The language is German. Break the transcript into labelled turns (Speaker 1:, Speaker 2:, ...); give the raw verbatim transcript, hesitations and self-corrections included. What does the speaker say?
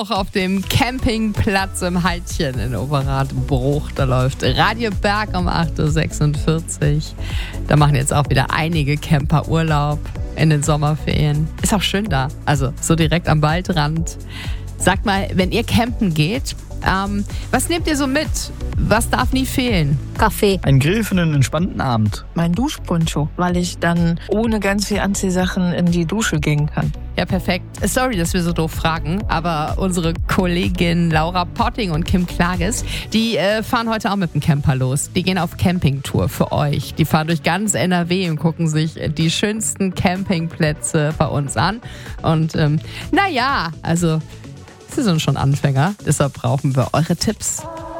Speaker 1: Auch auf dem Campingplatz im Heidchen in Oberratbruch. Da läuft Radio Berg um acht Uhr sechsundvierzig. Da machen jetzt auch wieder einige Camper Urlaub in den Sommerferien. Ist auch schön da. Also so direkt am Waldrand. Sagt mal, wenn ihr campen geht, ähm, was nehmt ihr so mit? Was darf nie fehlen?
Speaker 2: Kaffee.
Speaker 3: Ein Grill für einen entspannten Abend.
Speaker 4: Mein Duschponcho, weil ich dann ohne ganz viel Anziehsachen in die Dusche gehen kann.
Speaker 1: Ja, perfekt. Sorry, dass wir so doof fragen, aber unsere Kollegin Laura Potting und Kim Klages, die äh, fahren heute auch mit dem Camper los. Die gehen auf Campingtour für euch. Die fahren durch ganz N R W und gucken sich die schönsten Campingplätze bei uns an. Und ähm, naja, also sie sind schon Anfänger, deshalb brauchen wir eure Tipps.